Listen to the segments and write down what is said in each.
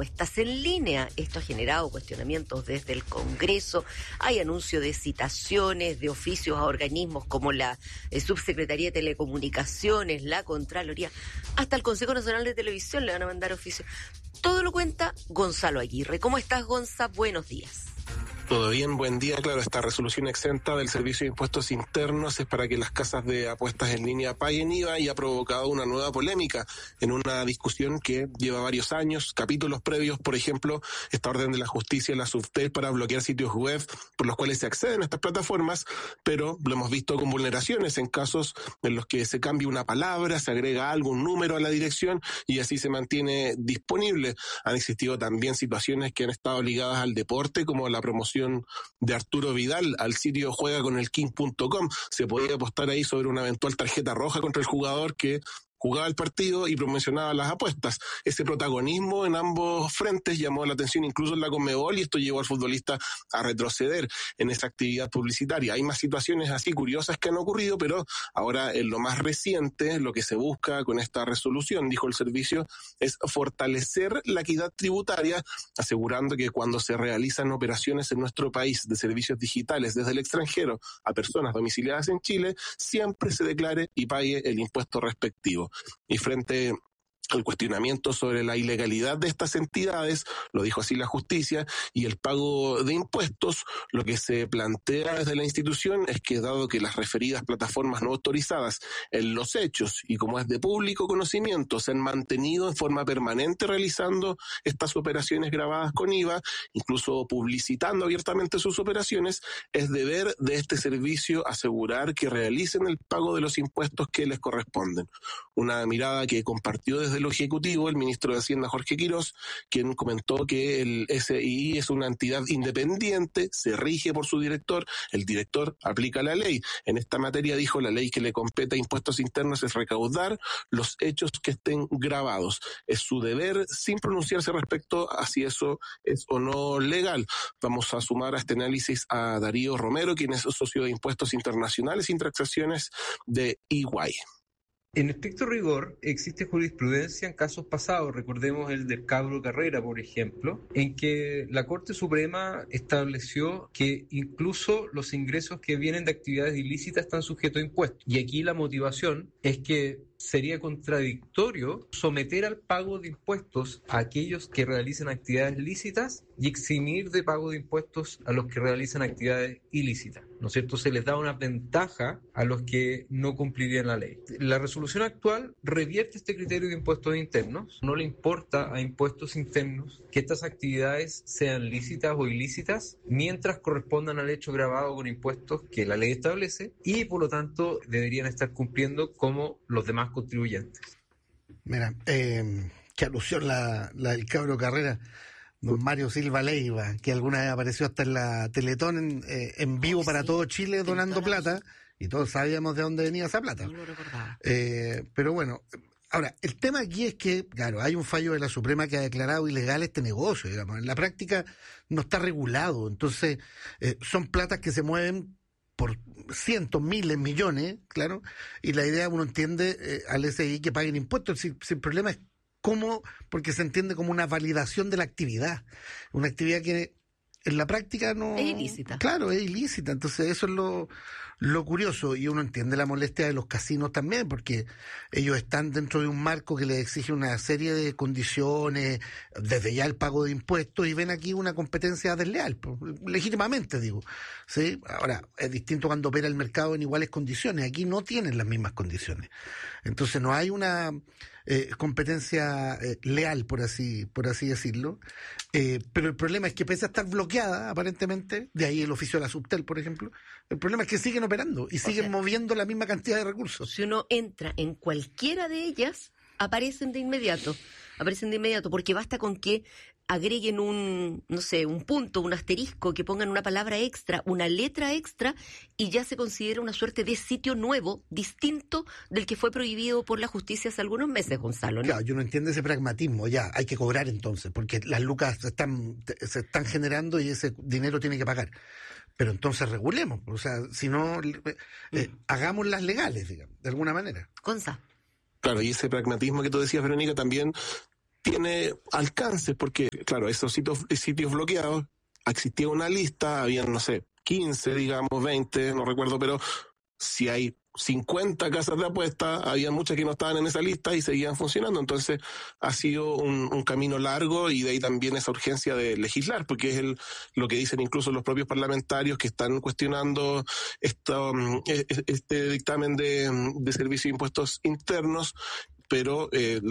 apuestas en línea. Esto ha generado cuestionamientos desde el Congreso. Hay anuncio de citaciones de oficios a organismos como la Subsecretaría de Telecomunicaciones, la Contraloría, hasta el Consejo Nacional de Televisión le van a mandar oficios. Todo lo cuenta Gonzalo Aguirre. ¿Cómo estás, Gonza? Buenos días. Todo bien, buen día. Claro, esta resolución exenta del Servicio de Impuestos Internos es para que las casas de apuestas en línea paguen IVA y ha provocado una nueva polémica en una discusión que lleva varios años, capítulos previos, por ejemplo, esta orden de la justicia, la Subtel, para bloquear sitios web por los cuales se acceden a estas plataformas, pero lo hemos visto con vulneraciones en casos en los que se cambia una palabra, se agrega algún número a la dirección y así se mantiene disponible. Han existido también situaciones que han estado ligadas al deporte, como la promoción de Arturo Vidal al sitio juegaconelking.com. Se podía apostar ahí sobre una eventual tarjeta roja contra el jugador que jugaba el partido y promocionaba las apuestas. Ese protagonismo en ambos frentes llamó la atención incluso en la Conmebol y esto llevó al futbolista a retroceder en esa actividad publicitaria. Hay más situaciones así curiosas que han ocurrido, pero ahora en lo más reciente, lo que se busca con esta resolución, dijo el servicio, es fortalecer la equidad tributaria, asegurando que cuando se realizan operaciones en nuestro país de servicios digitales desde el extranjero a personas domiciliadas en Chile, siempre se declare y pague el impuesto respectivo. Y frente al cuestionamiento sobre la ilegalidad de estas entidades, lo dijo así la justicia, y el pago de impuestos, lo que se plantea desde la institución es que dado que las referidas plataformas no autorizadas en los hechos y como es de público conocimiento se han mantenido en forma permanente realizando estas operaciones grabadas con IVA, incluso publicitando abiertamente sus operaciones, es deber de este servicio asegurar que realicen el pago de los impuestos que les corresponden. Una mirada que compartió desde lo ejecutivo el ministro de Hacienda Jorge Quirós, quien comentó que el SII es una entidad independiente, se rige por su director, el director aplica la ley. En esta materia dijo la ley que le compete a impuestos internos es recaudar los hechos que estén grabados. Es su deber sin pronunciarse respecto a si eso es o no legal. Vamos a sumar a este análisis a Darío Romero, quien es socio de Impuestos Internacionales y Transacciones de EY. En estricto rigor, existe jurisprudencia en casos pasados, recordemos el del Cabro Carrera, por ejemplo, en que la Corte Suprema estableció que incluso los ingresos que vienen de actividades ilícitas están sujetos a impuestos. Y aquí la motivación es que sería contradictorio someter al pago de impuestos a aquellos que realicen actividades lícitas y eximir de pago de impuestos a los que realizan actividades ilícitas, ¿no es cierto? Se les da una ventaja a los que no cumplirían la ley. La resolución actual revierte este criterio de impuestos internos. No le importa a impuestos internos que estas actividades sean lícitas o ilícitas mientras correspondan al hecho grabado con impuestos que la ley establece y por lo tanto deberían estar cumpliendo como los demás contribuyentes. Mira, qué alusión la del Cabro Carrera, don Mario Silva Leiva, que alguna vez apareció hasta en la Teletón en vivo para todo Chile donando plata, y todos sabíamos de dónde venía esa plata. No lo recordaba. Pero bueno, ahora, el tema aquí es que, claro, hay un fallo de la Suprema que ha declarado ilegal este negocio, digamos. En la práctica no está regulado, entonces son platas que se mueven por cientos, miles, millones, claro, y la idea uno entiende al SI que paguen impuestos, si el problema es cómo, porque se entiende como una validación de la actividad, una actividad que en la práctica no... Es ilícita. Claro, es ilícita, entonces eso es lo curioso, y uno entiende la molestia de los casinos también, porque ellos están dentro de un marco que les exige una serie de condiciones, desde ya el pago de impuestos, y ven aquí una competencia desleal, legítimamente digo, ¿sí? Ahora, es distinto cuando opera el mercado en iguales condiciones, aquí no tienen las mismas condiciones, entonces no hay una competencia leal, por así decirlo, pero el problema es que pese a estar bloqueada, aparentemente, de ahí el oficio de la Subtel, por ejemplo, el problema es que siguen operando y siguen moviendo la misma cantidad de recursos. Si uno entra en cualquiera de ellas, aparecen de inmediato, porque basta con que agreguen un punto, un asterisco, que pongan una palabra extra, una letra extra, y ya se considera una suerte de sitio nuevo, distinto del que fue prohibido por la justicia hace algunos meses, Gonzalo, ¿no? Claro, yo no entiendo ese pragmatismo, ya, hay que cobrar entonces, porque las lucas se están generando y ese dinero tiene que pagar. Pero entonces regulemos, o sea, si no, hagámoslas legales, digamos, de alguna manera. Gonza. Claro, y ese pragmatismo que tú decías, Verónica, también tiene alcances, porque, claro, esos sitios bloqueados, existía una lista, habían, no sé, 15, digamos, 20, no recuerdo, pero si hay 50 casas de apuestas, había muchas que no estaban en esa lista y seguían funcionando. Entonces ha sido un camino largo, y de ahí también esa urgencia de legislar, porque es lo que dicen incluso los propios parlamentarios que están cuestionando este dictamen de Servicio de Impuestos Internos. Pero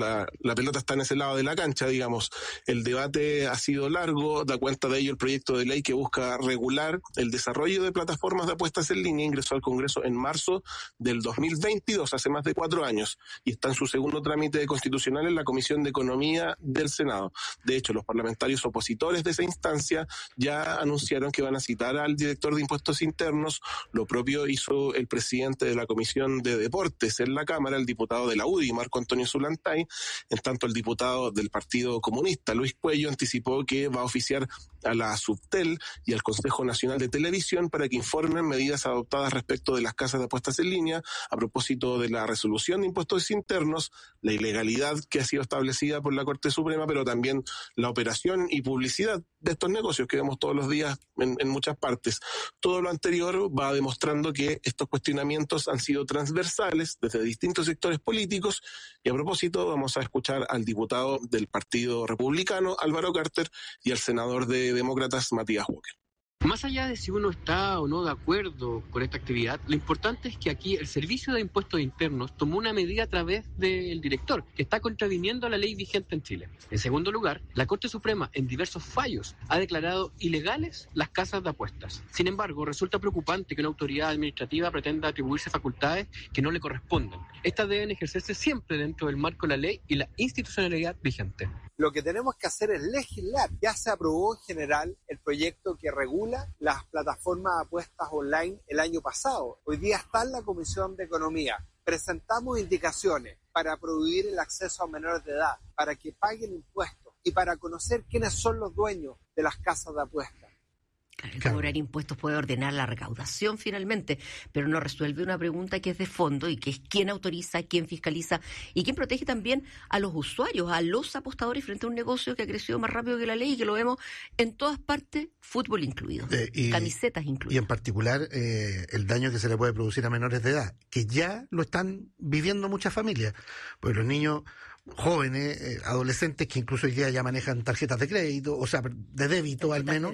la pelota está en ese lado de la cancha, digamos. El debate ha sido largo, da cuenta de ello el proyecto de ley que busca regular el desarrollo de plataformas de apuestas en línea. Ingresó al Congreso en marzo del 2022, hace más de 4 años, y está en su segundo trámite constitucional en la Comisión de Economía del Senado. De hecho, los parlamentarios opositores de esa instancia ya anunciaron que van a citar al director de Impuestos Internos. Lo propio hizo el presidente de la Comisión de Deportes en la Cámara, el diputado de la UDI, Marco Antonio Zulantay. En tanto, el diputado del Partido Comunista, Luis Cuello, anticipó que va a oficiar a la Subtel y al Consejo Nacional de Televisión para que informen medidas adoptadas respecto de las casas de apuestas en línea a propósito de la resolución de impuestos internos, la ilegalidad que ha sido establecida por la Corte Suprema, pero también la operación y publicidad de estos negocios que vemos todos los días en muchas partes. Todo lo anterior va demostrando que estos cuestionamientos han sido transversales desde distintos sectores políticos. Y a propósito, vamos a escuchar al diputado del Partido Republicano, Álvaro Carter, y al senador de Demócratas, Matías Walker. Más allá de si uno está o no de acuerdo con esta actividad, lo importante es que aquí el Servicio de Impuestos Internos tomó una medida a través del director, que está contraviniendo la ley vigente en Chile. En segundo lugar, la Corte Suprema, en diversos fallos, ha declarado ilegales las casas de apuestas. Sin embargo, resulta preocupante que una autoridad administrativa pretenda atribuirse facultades que no le corresponden. Estas deben ejercerse siempre dentro del marco de la ley y la institucionalidad vigente. Lo que tenemos que hacer es legislar. Ya se aprobó en general el proyecto que regula las plataformas de apuestas online el año pasado. Hoy día está en la Comisión de Economía. Presentamos indicaciones para prohibir el acceso a menores de edad, para que paguen impuestos y para conocer quiénes son los dueños de las casas de apuestas. Cobrar impuestos puede ordenar la recaudación finalmente, pero no resuelve una pregunta que es de fondo y que es quién autoriza, quién fiscaliza y quién protege también a los usuarios, a los apostadores frente a un negocio que ha crecido más rápido que la ley y que lo vemos en todas partes, fútbol incluido, camisetas incluidas. Y en particular el daño que se le puede producir a menores de edad, que ya lo están viviendo muchas familias, pues los niños jóvenes, adolescentes que incluso hoy día ya manejan tarjetas de crédito, o sea, de débito al menos,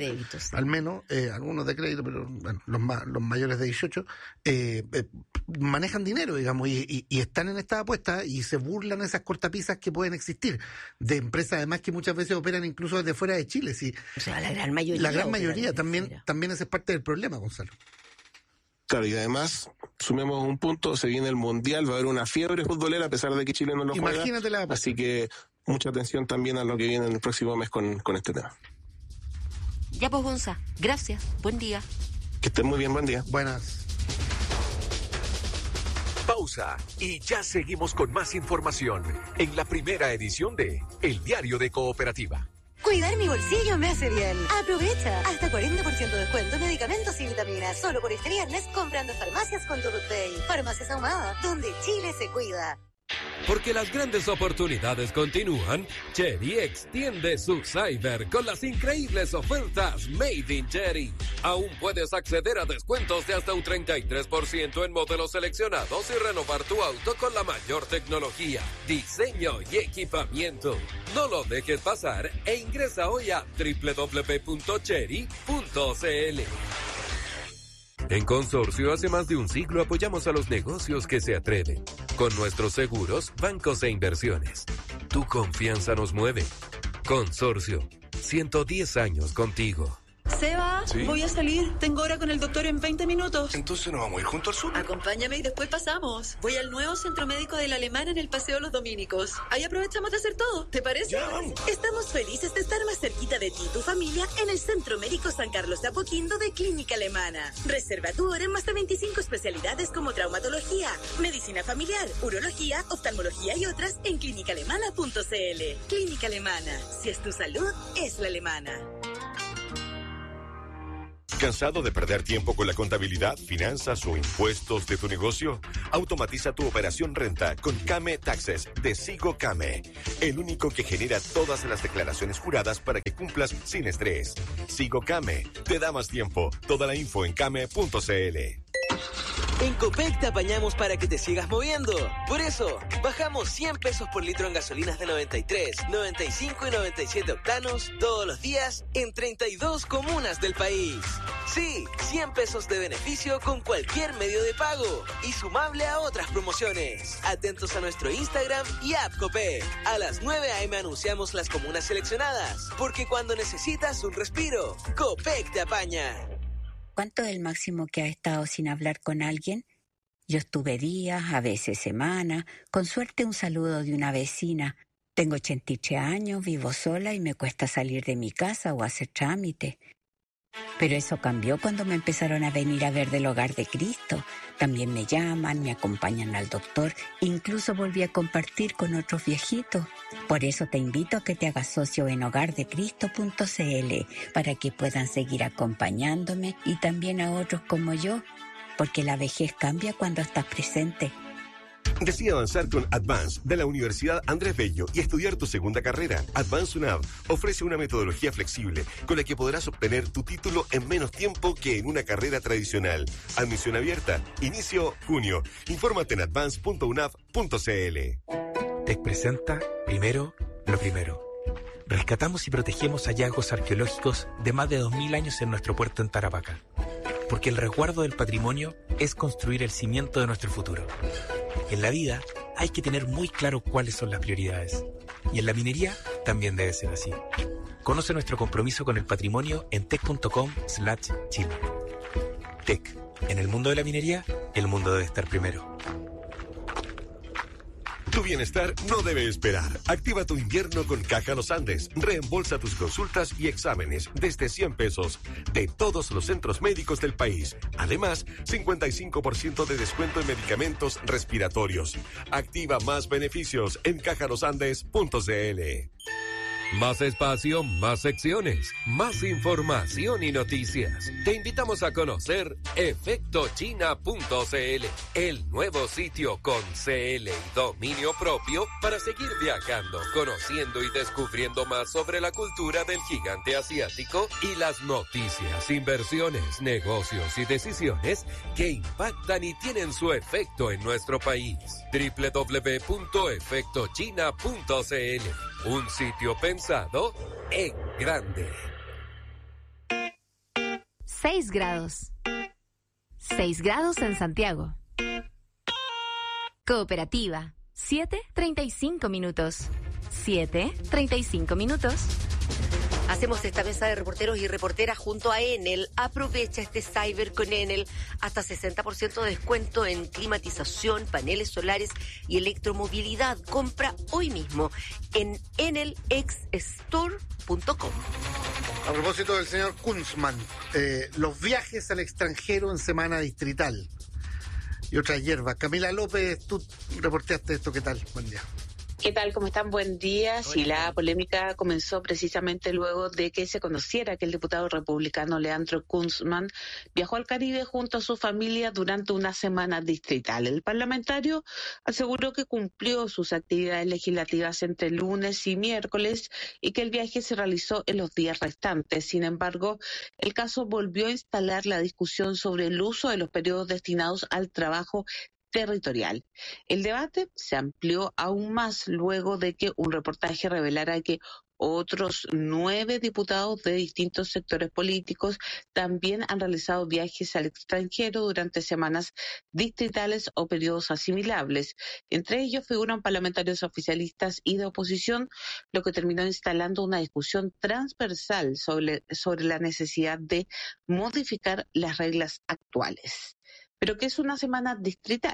algunos de crédito, pero bueno, los mayores de 18 manejan dinero, digamos, y están en estas apuestas y se burlan esas cortapisas que pueden existir de empresas además que muchas veces operan incluso desde fuera de Chile. Sí. O sea, la gran mayoría también ese es parte del problema, Gonzalo. Claro, y además, sumemos un punto, se viene el Mundial, va a haber una fiebre futbolera a pesar de que Chile no lo juega. Así que mucha atención también a lo que viene en el próximo mes con este tema. Ya pues, Gonza, gracias, buen día. Que estén muy bien, buen día. Buenas. Pausa y ya seguimos con más información en la primera edición de El Diario de Cooperativa. Cuidar mi bolsillo me hace bien. Aprovecha. Hasta 40% de descuento en medicamentos y vitaminas. Solo por este viernes comprando farmacias con Total Pay. Farmacias Ahumada, donde Chile se cuida. Porque las grandes oportunidades continúan, Chery extiende su Cyber con las increíbles ofertas Made in Chery. Aún puedes acceder a descuentos de hasta un 33% en modelos seleccionados y renovar tu auto con la mayor tecnología, diseño y equipamiento. No lo dejes pasar e ingresa hoy a www.chery.cl. En Consorcio, hace más de un siglo apoyamos a los negocios que se atreven. Con nuestros seguros, bancos e inversiones. Tu confianza nos mueve. Consorcio, 110 años contigo. Seba, ¿sí? Voy a salir. Tengo hora con el doctor en 20 minutos. Entonces nos vamos a ir junto al sur. Acompáñame y después pasamos. Voy al nuevo centro médico de la Alemana en el Paseo Los Dominicos. Ahí aprovechamos de hacer todo. ¿Te parece? Ya, vamos. Estamos felices de estar más cerquita de ti y tu familia en el Centro Médico San Carlos de Apoquindo de Clínica Alemana. Reserva tu hora en más de 25 especialidades como traumatología, medicina familiar, urología, oftalmología y otras en clinicalemana.cl. Clínica Alemana. Si es tu salud, es la alemana. ¿Cansado de perder tiempo con la contabilidad, finanzas o impuestos de tu negocio? Automatiza tu operación renta con Kame Taxes de Sigo Kame, el único que genera todas las declaraciones juradas para que cumplas sin estrés. Sigo Kame te da más tiempo. Toda la info en kame.cl. En Copec te apañamos para que te sigas moviendo. Por eso, bajamos 100 pesos por litro en gasolinas de 93, 95 y 97 octanos todos los días en 32 comunas del país. Sí, 100 pesos de beneficio con cualquier medio de pago y sumable a otras promociones. Atentos a nuestro Instagram y app Copec. A las 9 a.m. anunciamos las comunas seleccionadas, porque cuando necesitas un respiro, Copec te apaña. ¿Cuánto es el máximo que ha estado sin hablar con alguien? Yo estuve días, a veces semanas, con suerte un saludo de una vecina. Tengo 83 años, vivo sola y me cuesta salir de mi casa o hacer trámite. Pero eso cambió cuando me empezaron a venir a ver del Hogar de Cristo. También me llaman, me acompañan al doctor, incluso volví a compartir con otros viejitos. Por eso te invito a que te hagas socio en hogardecristo.cl para que puedan seguir acompañándome y también a otros como yo, porque la vejez cambia cuando estás presente. Decide avanzar con Advance de la Universidad Andrés Bello y estudiar tu segunda carrera. Advance UNAV ofrece una metodología flexible con la que podrás obtener tu título en menos tiempo que en una carrera tradicional. Admisión abierta. Inicio junio. Infórmate en advance.unav.cl. TEC presenta Primero lo Primero. Rescatamos y protegemos hallazgos arqueológicos de más de 2000 años en nuestro puerto en Tarapacá. Porque el resguardo del patrimonio es construir el cimiento de nuestro futuro. En la vida hay que tener muy claro cuáles son las prioridades. Y en la minería también debe ser así. Conoce nuestro compromiso con el patrimonio en tec.com/Chile. TEC. En el mundo de la minería, el mundo debe estar primero. Tu bienestar no debe esperar. Activa tu invierno con Caja Los Andes. Reembolsa tus consultas y exámenes desde 100 pesos de todos los centros médicos del país. Además, 55% de descuento en medicamentos respiratorios. Activa más beneficios en cajalosandes.cl. Más espacio, más secciones, más información y noticias. Te invitamos a conocer efectochina.cl, el nuevo sitio con CL y dominio propio para seguir viajando, conociendo y descubriendo más sobre la cultura del gigante asiático y las noticias, inversiones, negocios y decisiones que impactan y tienen su efecto en nuestro país. www.efectochina.cl, un sitio pensado en grande. 6 grados. 6 grados en Santiago. Cooperativa. 7:35 minutos. 7:35 minutos. Hacemos esta mesa de reporteros y reporteras junto a Enel. Aprovecha este Cyber con Enel. Hasta 60% de descuento en climatización, paneles solares y electromovilidad. Compra hoy mismo en enelxstore.com. A propósito del señor Kunzman, los viajes al extranjero en semana distrital y otras hierbas. Camila López, tú reporteaste esto, ¿qué tal? Buen día. ¿Qué tal? ¿Cómo están? Buen día. Sí, la polémica comenzó precisamente luego de que se conociera que el diputado republicano Leandro Kunzman viajó al Caribe junto a su familia durante una semana distrital. El parlamentario aseguró que cumplió sus actividades legislativas entre lunes y miércoles y que el viaje se realizó en los días restantes. Sin embargo, el caso volvió a instalar la discusión sobre el uso de los periodos destinados al trabajo territorial. El debate se amplió aún más luego de que un reportaje revelara que otros 9 diputados de distintos sectores políticos también han realizado viajes al extranjero durante semanas distritales o periodos asimilables. Entre ellos figuran parlamentarios oficialistas y de oposición, lo que terminó instalando una discusión transversal sobre la necesidad de modificar las reglas actuales. ¿Pero qué es una semana distrital?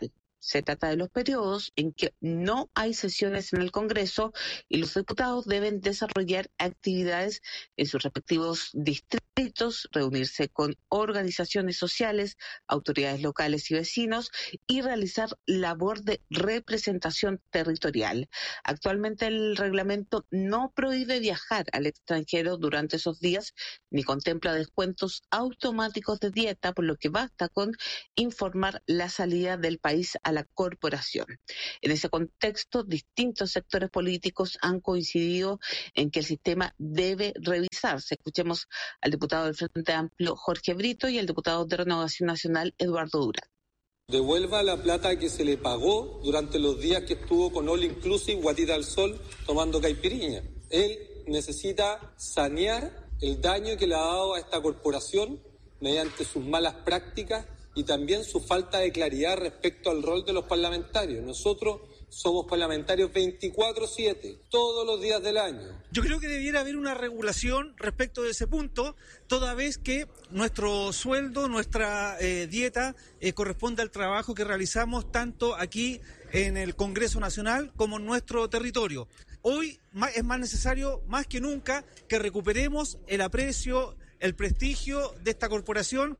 Se trata de los periodos en que no hay sesiones en el Congreso y los diputados deben desarrollar actividades en sus respectivos distritos, reunirse con organizaciones sociales, autoridades locales y vecinos y realizar labor de representación territorial. Actualmente el reglamento no prohíbe viajar al extranjero durante esos días ni contempla descuentos automáticos de dieta, por lo que basta con informar la salida del país a la corporación. En ese contexto, distintos sectores políticos han coincidido en que el sistema debe revisarse. Escuchemos al diputado del Frente Amplio, Jorge Brito, y al diputado de Renovación Nacional, Eduardo Durán. Devuelva la plata que se le pagó durante los días que estuvo con All Inclusive, Guatita al Sol, tomando caipiriña. Él necesita sanear el daño que le ha dado a esta corporación mediante sus malas prácticas y también su falta de claridad respecto al rol de los parlamentarios. Nosotros somos parlamentarios 24/7, todos los días del año. Yo creo que debiera haber una regulación respecto de ese punto, toda vez que nuestro sueldo, nuestra dieta corresponde al trabajo que realizamos tanto aquí en el Congreso Nacional como en nuestro territorio. Hoy es más necesario, más que nunca, que recuperemos el aprecio, el prestigio de esta corporación.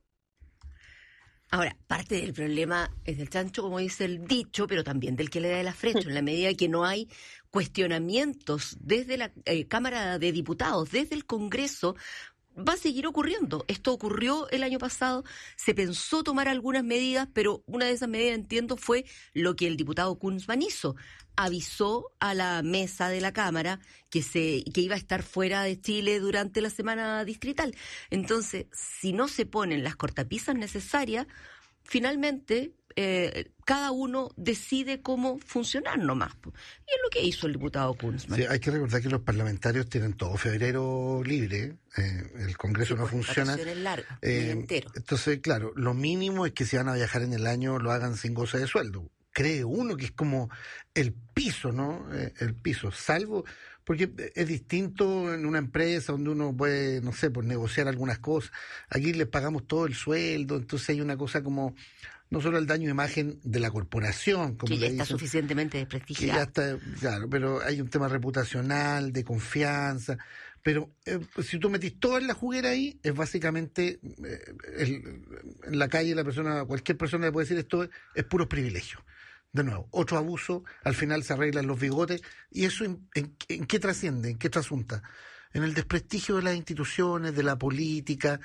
Ahora, parte del problema es del chancho, como dice el dicho, pero también del que le da el afrecho, en la medida que no hay cuestionamientos desde la Cámara de Diputados, desde el Congreso, va a seguir ocurriendo. Esto ocurrió el año pasado, se pensó tomar algunas medidas, pero una de esas medidas, entiendo, fue lo que el diputado Kunzman hizo. Avisó a la mesa de la Cámara que iba a estar fuera de Chile durante la semana distrital. Entonces, si no se ponen las cortapisas necesarias, finalmente cada uno decide cómo funcionar nomás. Y es lo que hizo el diputado Kunzman. Sí, hay que recordar que los parlamentarios tienen todo febrero libre, el Congreso no funciona. Largas, entero. Entonces, claro, lo mínimo es que si van a viajar en el año lo hagan sin goce de sueldo. Cree uno que es como el piso, ¿no? El piso, salvo, porque es distinto en una empresa donde uno puede, no sé, pues negociar algunas cosas. Aquí les pagamos todo el sueldo, entonces hay una cosa como, no solo el daño de imagen de la corporación, como que ya está suficientemente desprestigiada. Que ya está, claro, pero hay un tema reputacional, de confianza. Pero si tú metís todo en la juguera ahí, es básicamente en la calle cualquier persona le puede decir esto es puro privilegio. De nuevo, otro abuso, al final se arreglan los bigotes, y eso ¿en qué trasciende? ¿En qué trasunta? En el desprestigio de las instituciones, de la política,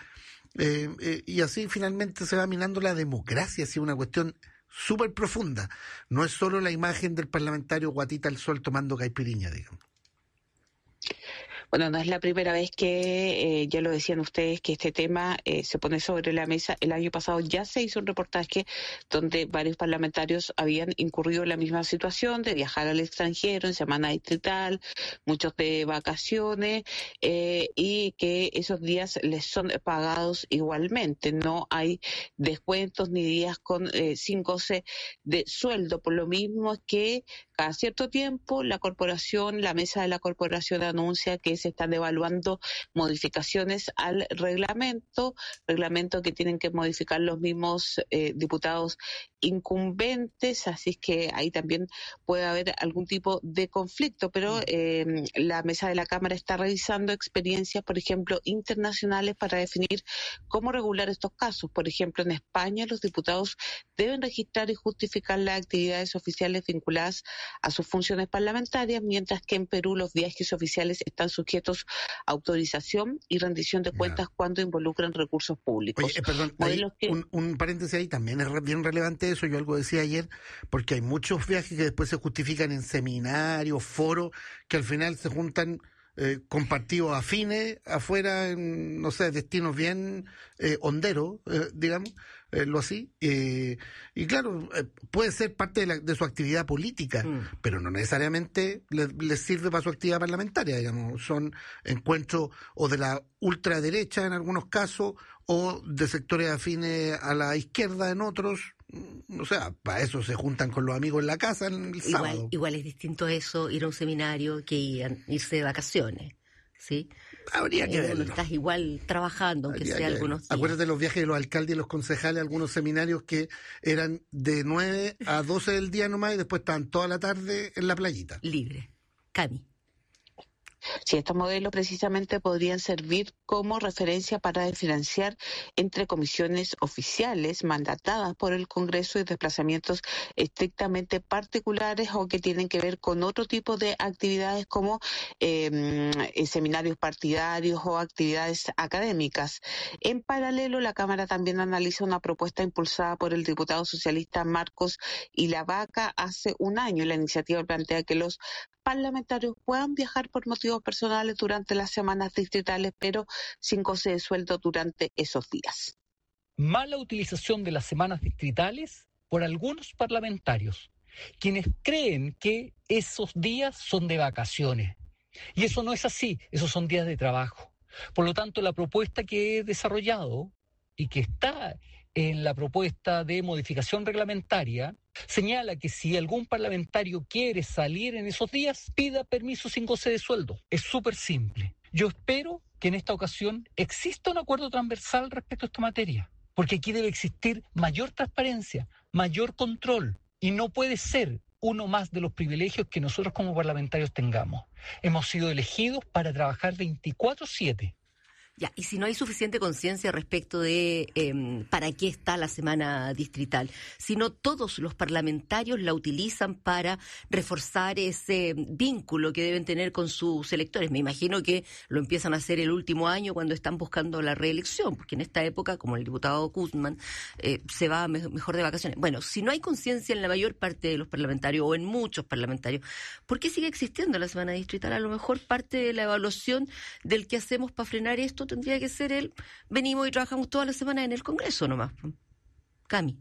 y así finalmente se va minando la democracia, así una cuestión súper profunda. No es solo la imagen del parlamentario Guatita al Sol tomando caipiriña, digamos. Bueno, no es la primera vez que, ya lo decían ustedes, que este tema se pone sobre la mesa. El año pasado ya se hizo un reportaje donde varios parlamentarios habían incurrido en la misma situación de viajar al extranjero en semana distrital, muchos de vacaciones, y que esos días les son pagados igualmente. No hay descuentos ni días sin goce de sueldo. Por lo mismo que cada cierto tiempo la mesa de la corporación anuncia que se están evaluando modificaciones al reglamento que tienen que modificar los mismos diputados incumbentes, así es que ahí también puede haber algún tipo de conflicto, pero la mesa de la Cámara está revisando experiencias, por ejemplo, internacionales para definir cómo regular estos casos. Por ejemplo, en España los diputados deben registrar y justificar las actividades oficiales vinculadas a sus funciones parlamentarias, mientras que en Perú los viajes oficiales están sujetos a autorización y rendición de cuentas cuando involucran recursos públicos. Oye, perdón, un paréntesis ahí, también es bien relevante eso, yo algo decía ayer, porque hay muchos viajes que después se justifican en seminarios, foros, que al final se juntan con partidos afines afuera, en, no sé, destinos bien honderos, digamos, lo así, y claro, puede ser parte de su actividad política, pero no necesariamente les sirve para su actividad parlamentaria, digamos. Son encuentros o de la ultraderecha en algunos casos, o de sectores afines a la izquierda en otros. O sea, para eso se juntan con los amigos en la casa el sábado. Igual es distinto eso, ir a un seminario, que irse de vacaciones. ¿sí? Habría que verlo. Estás igual trabajando, aunque sea algunos días. Acuérdate los viajes de los alcaldes y los concejales, algunos seminarios que eran de 9 a 12 del día nomás y después estaban toda la tarde en la playita. Libre. Cami. Sí, estos modelos precisamente podrían servir como referencia para diferenciar entre comisiones oficiales mandatadas por el Congreso y desplazamientos estrictamente particulares o que tienen que ver con otro tipo de actividades como seminarios partidarios o actividades académicas. En paralelo, la Cámara también analiza una propuesta impulsada por el diputado socialista Marcos Ilavaca hace un año. La iniciativa plantea que los parlamentarios puedan viajar por motivos personales durante las semanas distritales, pero sin goce de sueldo durante esos días. Mala utilización de las semanas distritales por algunos parlamentarios, quienes creen que esos días son de vacaciones. Y eso no es así, esos son días de trabajo. Por lo tanto, la propuesta que he desarrollado y que está en la propuesta de modificación reglamentaria señala que si algún parlamentario quiere salir en esos días, pida permiso sin goce de sueldo. Es súper simple. Yo espero que en esta ocasión exista un acuerdo transversal respecto a esta materia, porque aquí debe existir mayor transparencia, mayor control, y no puede ser uno más de los privilegios que nosotros como parlamentarios tengamos. Hemos sido elegidos para trabajar 24/7. Ya, y si no hay suficiente conciencia respecto de para qué está la semana distrital, si no todos los parlamentarios la utilizan para reforzar ese vínculo que deben tener con sus electores. Me imagino que lo empiezan a hacer el último año cuando están buscando la reelección, porque en esta época, como el diputado Guzmán, se va mejor de vacaciones. Bueno, si no hay conciencia en la mayor parte de los parlamentarios o en muchos parlamentarios, ¿por qué sigue existiendo la semana distrital? A lo mejor parte de la evaluación del que hacemos para frenar esto tendría que ser venimos y trabajamos toda la semana en el Congreso nomás. Cami.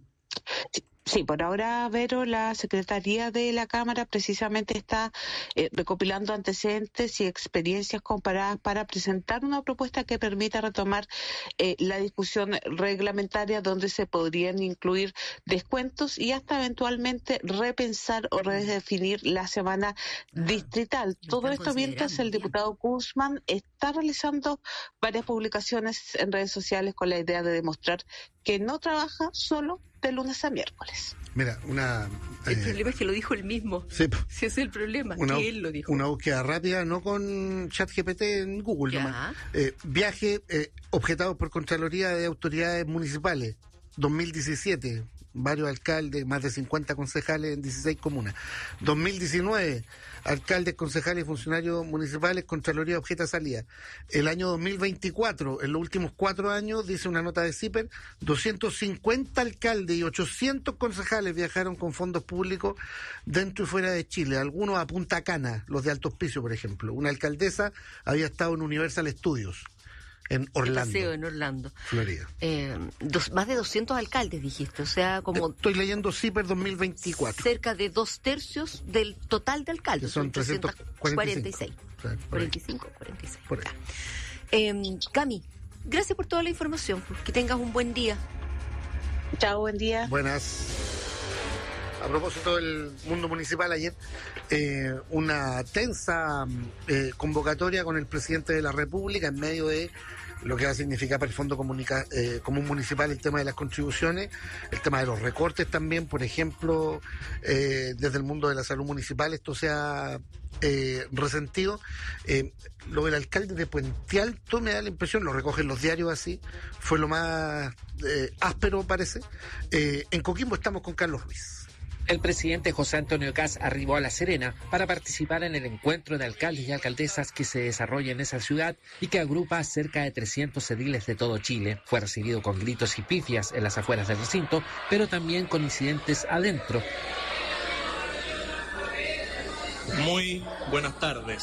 Sí, por ahora, Vero, la Secretaría de la Cámara precisamente está recopilando antecedentes y experiencias comparadas para presentar una propuesta que permita retomar la discusión reglamentaria donde se podrían incluir descuentos y hasta eventualmente repensar o redefinir la semana distrital. Todo esto mientras el diputado Guzmán está realizando varias publicaciones en redes sociales con la idea de demostrar que no trabaja solo de lunes a miércoles. Mira, el problema es que lo dijo él mismo. Sí. Ese es el problema, que él lo dijo. Una búsqueda rápida, no con ChatGPT en Google nomás. Viaje objetado por Contraloría de Autoridades Municipales, 2017. Varios alcaldes, más de 50 concejales en 16 comunas. 2019, alcaldes, concejales y funcionarios municipales, Contraloría objeta salida. El año 2024, en los últimos 4 años, dice una nota de CIPER, 250 alcaldes y 800 concejales viajaron con fondos públicos dentro y fuera de Chile. Algunos a Punta Cana, los de Alto Hospicio, por ejemplo. Una alcaldesa había estado en Universal Studios. En Orlando. Paseo en Orlando. Florida. Más de 200 alcaldes, dijiste, o sea, como... Estoy leyendo CIPER 2024. Cerca de 2/3 del total de alcaldes. Son 346. 45, 46. Por ahí. Cami, gracias por toda la información. Que tengas un buen día. Chao, buen día. Buenas. A propósito del mundo municipal, ayer una tensa convocatoria con el presidente de la República en medio de lo que va a significar para el Fondo Común Municipal el tema de las contribuciones, el tema de los recortes también, por ejemplo, desde el mundo de la salud municipal esto se ha resentido. Lo del alcalde de Puente Alto me da la impresión, lo recogen los diarios así, fue lo más áspero parece. En Coquimbo estamos con Carlos Ruiz. El presidente José Antonio Kast arribó a La Serena para participar en el encuentro de alcaldes y alcaldesas que se desarrolla en esa ciudad y que agrupa cerca de 300 ediles de todo Chile. Fue recibido con gritos y pifias en las afueras del recinto, pero también con incidentes adentro. Muy buenas tardes.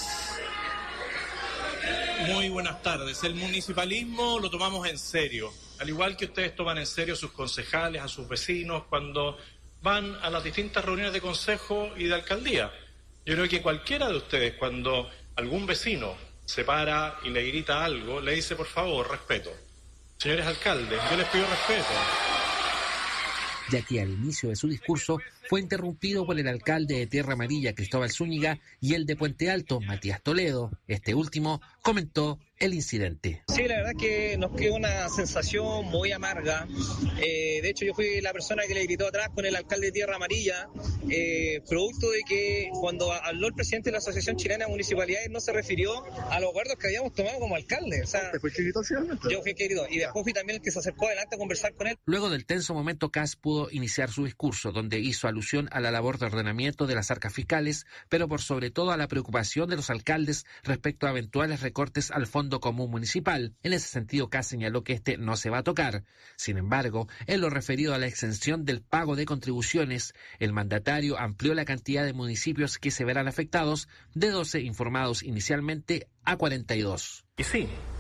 Muy buenas tardes. El municipalismo lo tomamos en serio, al igual que ustedes toman en serio a sus concejales, a sus vecinos, cuando van a las distintas reuniones de consejo y de alcaldía. Yo creo que cualquiera de ustedes, cuando algún vecino se para y le grita algo, le dice, por favor, respeto. Señores alcaldes, yo les pido respeto. Ya que al inicio de su discurso fue interrumpido por el alcalde de Tierra Amarilla, Cristóbal Zúñiga, y el de Puente Alto, Matías Toledo. Este último comentó el incidente. Sí, la verdad que nos quedó una sensación muy amarga. De hecho, yo fui la persona que le gritó atrás con el alcalde de Tierra Amarilla, producto de que cuando habló el presidente de la Asociación Chilena de Municipalidades no se refirió a los acuerdos que habíamos tomado como alcalde. O sea, ¿te fue el que gritó finalmente? Yo fui el que gritó, y después fui también el que se acercó adelante a conversar con él. Luego del tenso momento, Kast pudo iniciar su discurso, donde hizo alusión a la labor de ordenamiento de las arcas fiscales, pero por sobre todo a la preocupación de los alcaldes respecto a eventuales recortes al Fondo Común Municipal. En ese sentido, Kast señaló que este no se va a tocar. Sin embargo, en lo referido a la exención del pago de contribuciones, el mandatario amplió la cantidad de municipios que se verán afectados de 12 informados inicialmente a 42. Y sí,